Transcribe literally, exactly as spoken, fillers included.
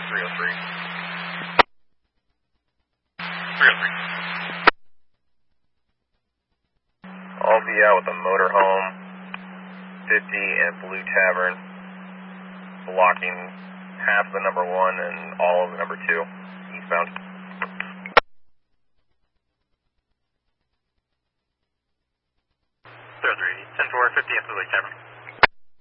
three oh three. three oh three. I'll be out with the motorhome, fifty and Blue Tavern, blocking half the number one and all of the number two, eastbound. three oh three, ten four, fifty and Blue Tavern.